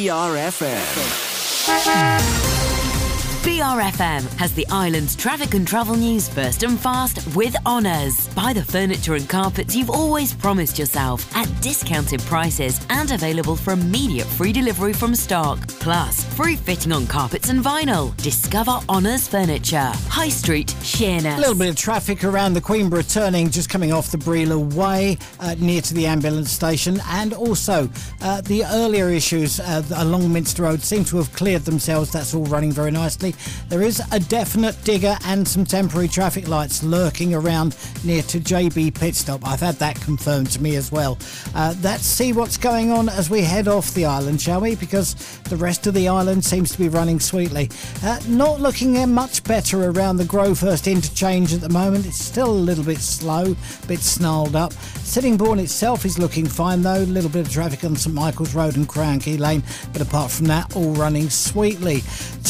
BRFM. BRFM has the island's traffic and travel news first and fast with Honours. Buy the furniture and carpets you've always promised yourself at discounted prices and available for immediate free delivery from stock. Plus, free fitting on carpets and vinyl. Discover Honours Furniture. High Street, Sheerness. A little bit of traffic around the Queenborough turning, just coming off the Breela Way, near to the ambulance station, and also the earlier issues along Minster Road seem to have cleared themselves. That's all running very nicely. There is a definite digger and some temporary traffic lights lurking around near to JB Pit Stop. I've had that confirmed to me as well. Let's see what's going on as we head off the island, shall we? Because the rest of the island seems to be running sweetly. Not looking much better around the Grovehurst interchange at the moment. It's still a little bit slow, a bit snarled up. Sittingbourne itself is looking fine though. A little bit of traffic on St Michael's Road and Crown Key Lane, but apart from that, all running sweetly.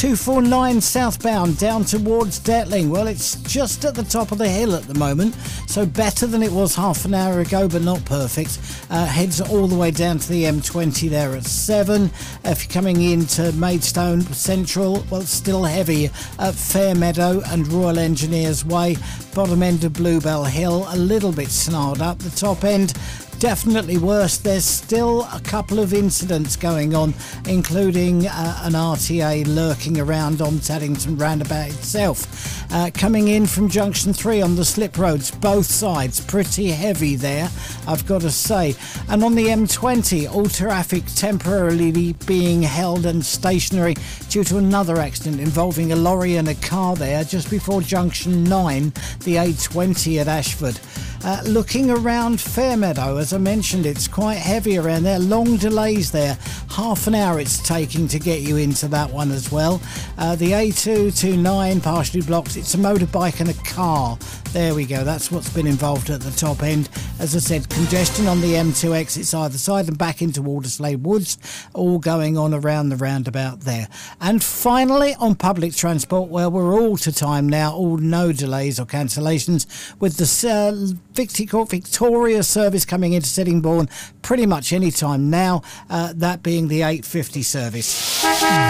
249 southbound down towards Detling. Well, it's just at the top of the hill at the moment, so better than it was half an hour ago, but not perfect. Heads all the way down to the M20 there at 7. If you're coming into Maidstone Central, well, still heavy at Fairmeadow and Royal Engineers Way. Bottom end of Bluebell Hill, a little bit snarled up. The top end, definitely worse. There's still a couple of incidents going on, including an RTA lurking around on Taddington roundabout itself. Coming in from Junction 3 on the slip roads, both sides, pretty heavy there, I've got to say. And on the M20, all traffic temporarily being held and stationary due to another accident involving a lorry and a car there just before Junction 9, the A20 at Ashford. Looking around Fairmeadow, as I mentioned, it's quite heavy around there. Long delays there. Half an hour it's taking to get you into that one as well. The A229 partially blocked. It's a motorbike and a car. There we go. That's what's been involved at the top end. As I said, congestion on the M2 exits either side and back into Walderslade Woods, all going on around the roundabout there. And finally, on public transport, well, we're all to time now. All no delays or cancellations with the Victoria service coming into Sittingbourne pretty much any time now, that being the 8:50 service.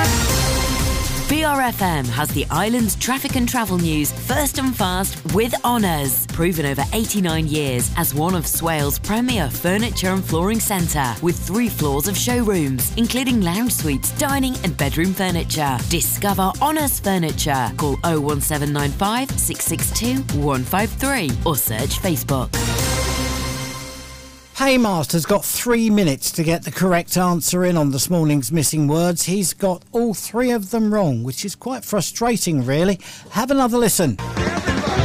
BRFM has the island's traffic and travel news first and fast with Honours. Proven over 89 years as one of Swale's premier furniture and flooring centre, with 3 floors of showrooms, including lounge suites, dining and bedroom furniture. Discover Honours Furniture. Call 01795 662 153 or search Facebook. Paymaster's got 3 minutes to get the correct answer in on this morning's missing words. He's got all 3 of them wrong, which is quite frustrating, really. Have another listen.